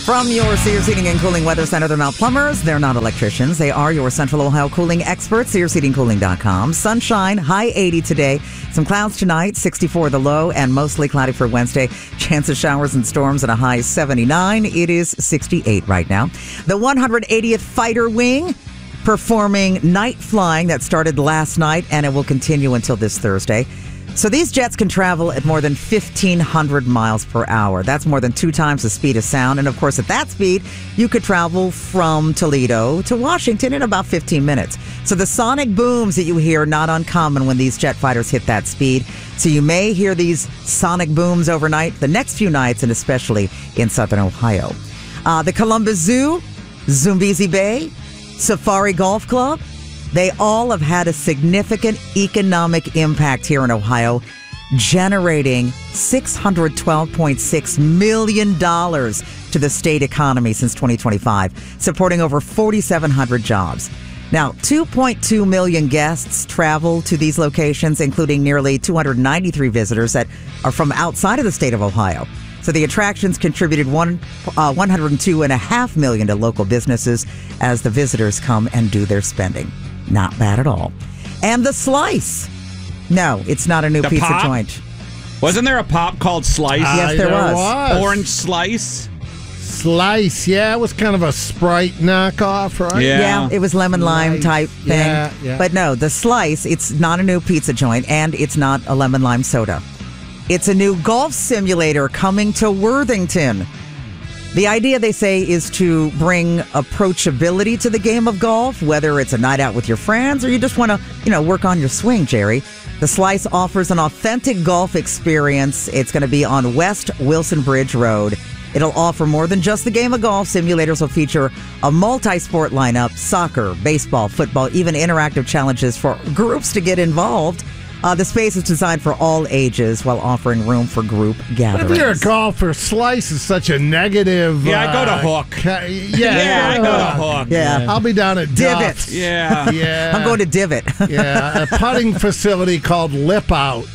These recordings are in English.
From your Sears Heating and Cooling Weather Center, they're not plumbers, they're not electricians. They are your Central Ohio cooling experts, SearsHeatingCooling.com. Sunshine, high 80 today. Some clouds tonight, 64 the low, and mostly cloudy for Wednesday. Chance of showers and storms at a high 79. It is 68 right now. The 180th Fighter Wing performing night flying that started last night, and it will continue until this Thursday. So these jets can travel at more than 1,500 miles per hour. That's more than 2 times the speed of sound. And of course, at that speed, you could travel from Toledo to Washington in about 15 minutes. So the sonic booms that you hear are not uncommon when these jet fighters hit that speed. So you may hear these sonic booms overnight, the next few nights, and especially in southern Ohio. The Columbus Zoo, Zumbizi Bay, Safari Golf Club, they all have had a significant economic impact here in Ohio, generating $612.6 million to the state economy since 2025, supporting over 4,700 jobs. Now, 2.2 million guests travel to these locations, including nearly 293 visitors that are from outside of the state of Ohio. So the attractions contributed $102.5 million to local businesses as the visitors come and do their spending. Not bad at all. And the Slice. No, it's not a new pizza pop? Joint. Wasn't there a pop called Slice? Yes, there was. Orange Slice? Slice, yeah. It was kind of a Sprite knockoff, right? Yeah. It was lemon lime type thing. Yeah. But no, the Slice, it's not a new pizza joint, and it's not a lemon lime soda. It's a new golf simulator coming to Worthington. The idea, they say, is to bring approachability to the game of golf, whether it's a night out with your friends or you just want to, work on your swing, Jerry. The Slice offers an authentic golf experience. It's going to be on West Wilson Bridge Road. It'll offer more than just the game of golf. Simulators will feature a multi-sport lineup, soccer, baseball, football, even interactive challenges for groups to get involved. The space is designed for all ages while offering room for group gatherings. If you're a golfer, Slice is such a negative. Yeah, I go to Hook. I go to Hook. Yeah. I'll be down at Divot. Duff's. Yeah. Yeah. I'm going to Divot. Yeah, a putting facility called Lip Out.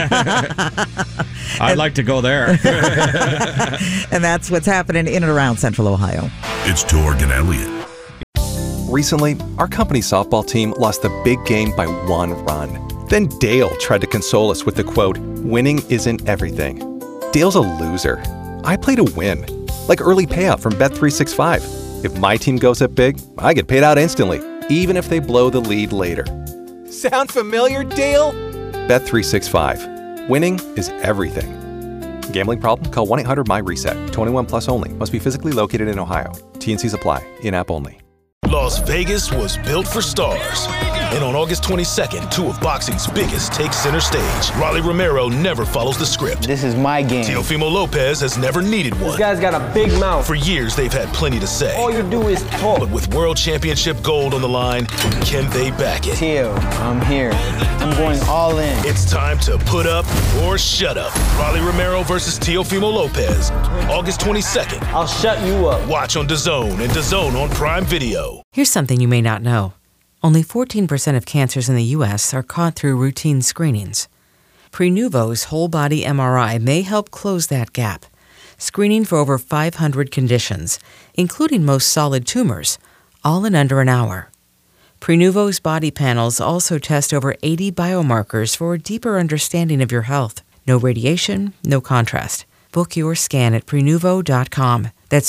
I'd like to go there. And that's what's happening in and around Central Ohio. It's Torg and Elliott. Recently, our company softball team lost the big game by 1 run. Then Dale tried to console us with the quote, "Winning isn't everything." Dale's a loser. I play to win, like early payout from Bet365. If my team goes up big, I get paid out instantly, even if they blow the lead later. Sound familiar, Dale? Bet365. Winning is everything. Gambling problem? Call 1-800-MY-RESET. 21 plus only. Must be physically located in Ohio. T&Cs apply. In-app only. Las Vegas was built for stars. And on August 22nd, 2 of boxing's biggest take center stage. Rolly Romero never follows the script. This is my game. Teofimo Lopez has never needed one. This guy's got a big mouth. For years, they've had plenty to say. All you do is talk. But with World Championship gold on the line, can they back it? Teo, I'm here. I'm going all in. It's time to put up or shut up. Rolly Romero versus Teofimo Lopez. August 22nd. I'll shut you up. Watch on DAZN and DAZN on Prime Video. Here's something you may not know. Only 14% of cancers in the U.S. are caught through routine screenings. Prenuvo's whole-body MRI may help close that gap, screening for over 500 conditions, including most solid tumors, all in under an hour. Prenuvo's body panels also test over 80 biomarkers for a deeper understanding of your health. No radiation, no contrast. Book your scan at Prenuvo.com. That's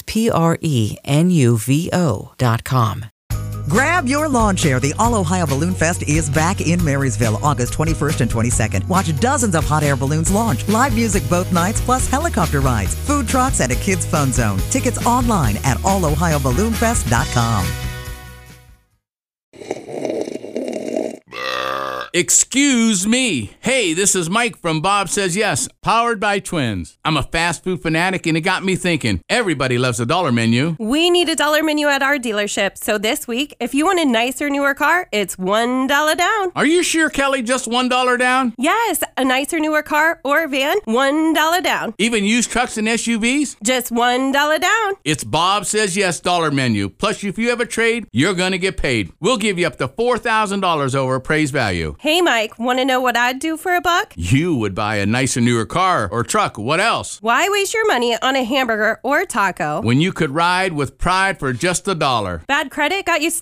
Prenuvo.com. Grab your lawn chair. The All-Ohio Balloon Fest is back in Marysville, August 21st and 22nd. Watch dozens of hot air balloons launch, live music both nights, plus helicopter rides, food trucks, and a kids' fun zone. Tickets online at allohioballoonfest.com. Excuse me. Hey, this is Mike from Bob Says Yes, powered by Twins. I'm a fast food fanatic, and it got me thinking. Everybody loves a dollar menu. We need a dollar menu at our dealership. So this week, if you want a nicer, newer car, it's $1 down. Are you sure, Kelly? Just $1 down? Yes, a nicer, newer car or van, $1 down. Even used trucks and SUVs? Just $1 down. It's Bob Says Yes dollar menu. Plus, if you have a trade, you're going to get paid. We'll give you up to $4,000 over appraised value. Hey, Mike, want to know what I'd do for $1? You would buy a nicer, newer car or truck. What else? Why waste your money on a hamburger or taco When you could ride with pride for just $1. Bad credit got you